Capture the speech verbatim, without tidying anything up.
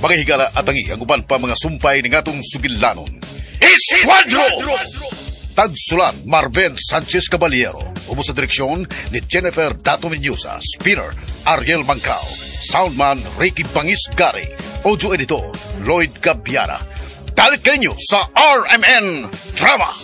Mga higala at tangi ang uban pa mga sumpay ng atong sugilanon. Esquadro! Tagsulat Marben Sanchez Caballero. Ubo sa direksyon ni Jennifer Dato Menyusa. Spinner Ariel Mancao. Soundman Ricky Bangis Gary. Audio editor Lloyd Gabiana. Dalit kayo sa R M N Drama.